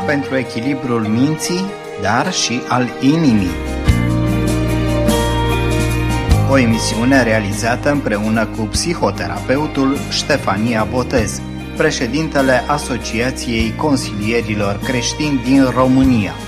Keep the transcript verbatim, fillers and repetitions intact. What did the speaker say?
pentru echilibrul minții, dar și al inimii. O emisiune realizată împreună cu psihoterapeutul Ștefania Botez, președintele Asociației Consilierilor Creștini din România.